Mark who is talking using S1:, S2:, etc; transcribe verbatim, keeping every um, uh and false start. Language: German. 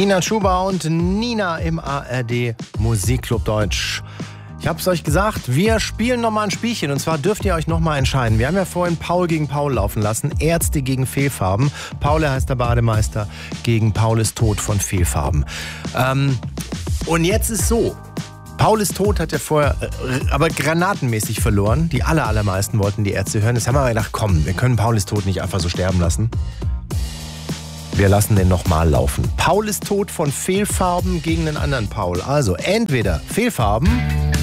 S1: Bettina Schuber und Nina im A R D Musikclub Deutsch. Ich hab's euch gesagt, wir spielen nochmal ein Spielchen und zwar dürft ihr euch nochmal entscheiden. Wir haben ja vorhin Paul gegen Paul laufen lassen, Ärzte gegen Fehlfarben. Paul, er heißt der Bademeister, gegen Paul ist tot von Fehlfarben. Ähm, und jetzt ist so, Paul ist tot hat ja vorher äh, aber granatenmäßig verloren. Die aller, allermeisten wollten die Ärzte hören. Jetzt haben wir aber gedacht, komm, wir können Paul ist tot nicht einfach so sterben lassen. Wir lassen den nochmal laufen. Paul ist tot von Fehlfarben gegen einen anderen Paul. Also entweder Fehlfarben